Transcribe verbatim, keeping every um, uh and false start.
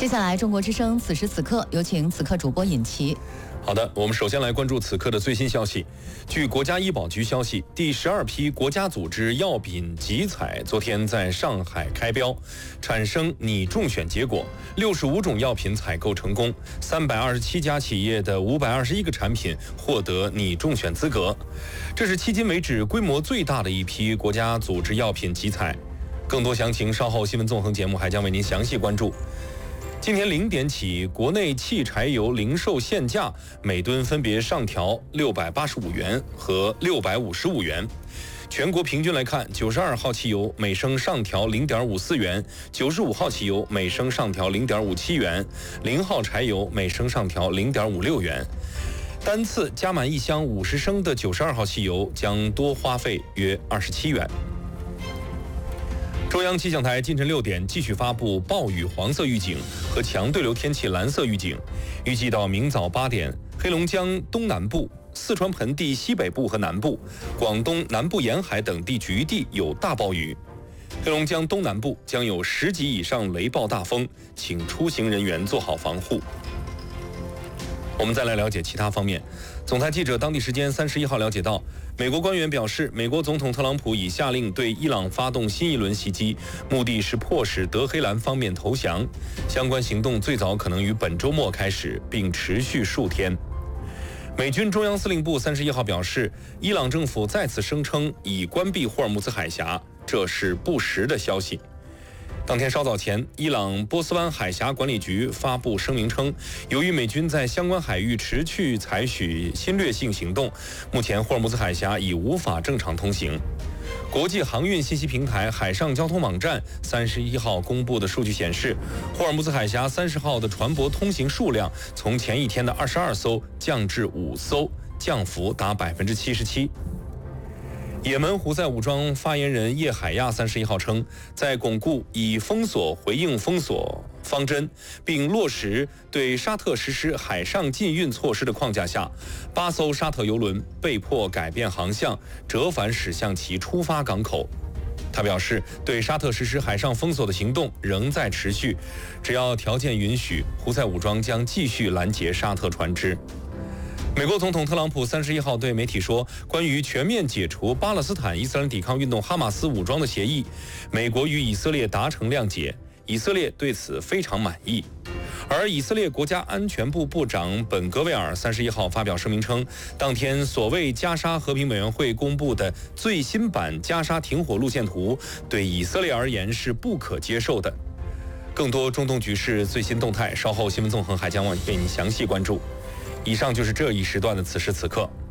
接下来，中国之声此时此刻，有请此刻主播尹奇。 好的，我们首先来关注此刻的最新消息。据国家医保局消息，第十二批国家组织药品集采昨天在上海开标，产生拟中选结果，六十五种药品采购成功，三百二十七家企业的五百二十一个产品获得拟中选资格，这是迄今为止规模最大的一批国家组织药品集采。更多详情，稍后新闻纵横节目还将为您详细关注。今天零点起，国内汽柴油零售限价每吨分别上调六百八十五元和六百五十五元。全国平均来看，九十二号汽油每升上调零点五四元，九十五号汽油每升上调零点五七元，零号柴油每升上调零点五六元。单次加满一箱五十升的九十二号汽油将多花费约二十七元。中央气象台今晨六点继续发布暴雨黄色预警和强对流天气蓝色预警，预计到明早八点，黑龙江东南部、四川盆地西北部和南部、广东南部沿海等地局地有大暴雨，黑龙江东南部将有十级以上雷暴大风，请出行人员做好防护。我们再来了解其他方面。总台记者当地时间三十一号了解到，美国官员表示，美国总统特朗普已下令对伊朗发动新一轮袭击，目的是迫使德黑兰方面投降。相关行动最早可能于本周末开始，并持续数天。美军中央司令部三十一号表示，伊朗政府再次声称已关闭霍尔木兹海峡，这是不实的消息。当天稍早前，伊朗波斯湾海峡管理局发布声明称，由于美军在相关海域持续采取侵略性行动，目前霍尔木兹海峡已无法正常通行。国际航运信息平台海上交通网站三十一号公布的数据显示，霍尔木兹海峡三十号的船舶通行数量从前一天的二十二艘降至五艘，降幅达百分之七十七。也门胡塞武装发言人叶海亚三十一号称，在巩固以封锁回应封锁方针，并落实对沙特实施海上禁运措施的框架下，八艘沙特油轮被迫改变航向，折返驶向其出发港口。他表示，对沙特实施海上封锁的行动仍在持续，只要条件允许，胡塞武装将继续拦截沙特船只。美国总统特朗普三十一号对媒体说，关于全面解除巴勒斯坦伊斯兰抵抗运动哈马斯武装的协议，美国与以色列达成谅解，以色列对此非常满意。而以色列国家安全部部长本格维尔三十一号发表声明称，当天所谓加沙和平委员会公布的最新版加沙停火路线图，对以色列而言是不可接受的。更多中东局势最新动态，稍后新闻纵横还将为您详细关注。以上就是这一时段的此时此刻。